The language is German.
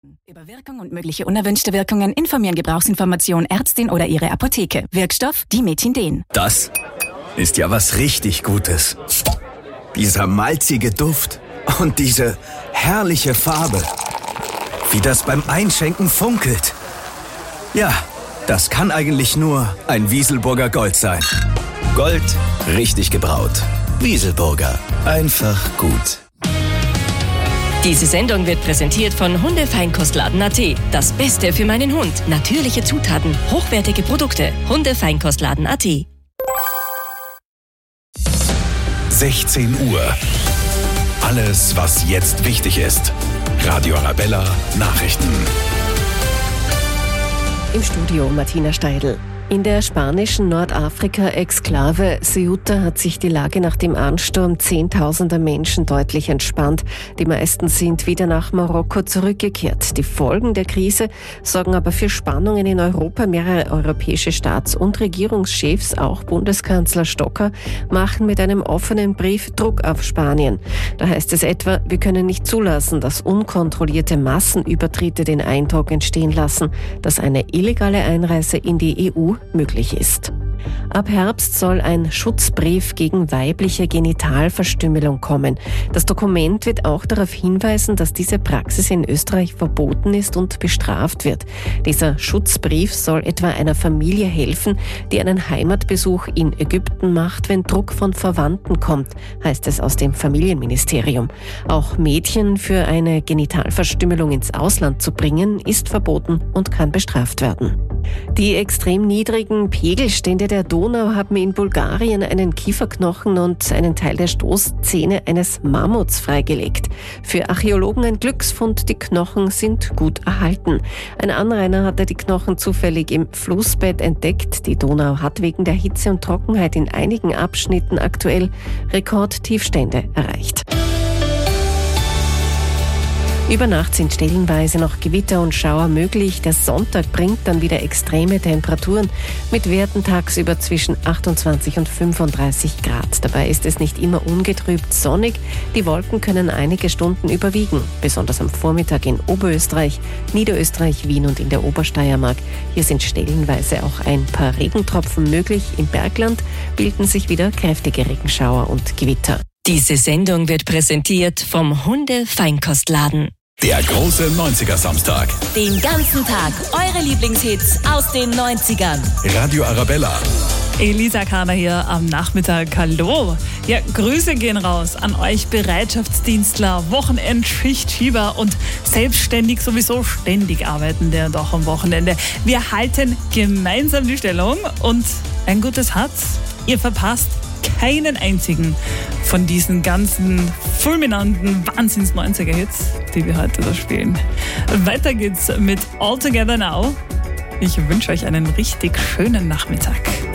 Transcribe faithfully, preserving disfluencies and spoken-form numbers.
Über Wirkung und mögliche unerwünschte Wirkungen informieren Gebrauchsinformation Ärztin oder ihre Apotheke. Wirkstoff Dimethinden. Das ist ja was richtig Gutes. Dieser malzige Duft und diese herrliche Farbe. Wie das beim Einschenken funkelt. Ja, das kann eigentlich nur ein Wieselburger Gold sein. Gold, richtig gebraut. Wieselburger. Einfach gut. Diese Sendung wird präsentiert von Hundefeinkostladen Punkt at. Das Beste für meinen Hund. Natürliche Zutaten, hochwertige Produkte. Hundefeinkostladen Punkt at. sechzehn Uhr. Alles, was jetzt wichtig ist. Radio Arabella Nachrichten. Im Studio Martina Steidl. In der spanischen Nordafrika-Exklave Ceuta hat sich die Lage nach dem Ansturm zehntausender Menschen deutlich entspannt. Die meisten sind wieder nach Marokko zurückgekehrt. Die Folgen der Krise sorgen aber für Spannungen in Europa. Mehrere europäische Staats- und Regierungschefs, auch Bundeskanzler Stocker, machen mit einem offenen Brief Druck auf Spanien. Da heißt es etwa, wir können nicht zulassen, dass unkontrollierte Massenübertritte den Eindruck entstehen lassen, dass eine illegale Einreise in die E U möglich ist. Ab Herbst soll ein Schutzbrief gegen weibliche Genitalverstümmelung kommen. Das Dokument wird auch darauf hinweisen, dass diese Praxis in Österreich verboten ist und bestraft wird. Dieser Schutzbrief soll etwa einer Familie helfen, die einen Heimatbesuch in Ägypten macht, wenn Druck von Verwandten kommt, heißt es aus dem Familienministerium. Auch Mädchen für eine Genitalverstümmelung ins Ausland zu bringen, ist verboten und kann bestraft werden. Die extrem niedrigen Pegelstände der Donau haben in Bulgarien einen Kieferknochen und einen Teil der Stoßzähne eines Mammuts freigelegt. Für Archäologen ein Glücksfund, die Knochen sind gut erhalten. Ein Anrainer hatte die Knochen zufällig im Flussbett entdeckt. Die Donau hat wegen der Hitze und Trockenheit in einigen Abschnitten aktuell Rekordtiefstände erreicht. Über Nacht sind stellenweise noch Gewitter und Schauer möglich. Der Sonntag bringt dann wieder extreme Temperaturen mit Werten tagsüber zwischen achtundzwanzig und fünfunddreißig Grad. Dabei ist es nicht immer ungetrübt sonnig. Die Wolken können einige Stunden überwiegen, besonders am Vormittag in Oberösterreich, Niederösterreich, Wien und in der Obersteiermark. Hier sind stellenweise auch ein paar Regentropfen möglich. Im Bergland bilden sich wieder kräftige Regenschauer und Gewitter. Diese Sendung wird präsentiert vom Hunde-Feinkostladen. Der große neunziger-Samstag. Den ganzen Tag eure Lieblingshits aus den neunzigern. Radio Arabella. Elisa Kahner hier am Nachmittag. Hallo. Ja, Grüße gehen raus an euch Bereitschaftsdienstler, Wochenendschichtschieber und selbstständig sowieso ständig Arbeitende und auch am Wochenende. Wir halten gemeinsam die Stellung und ein gutes Herz. Ihr verpasst keinen einzigen von diesen ganzen fulminanten Wahnsinns-neunziger-Hits, die wir heute da spielen. Weiter geht's mit All Together Now. Ich wünsche euch einen richtig schönen Nachmittag.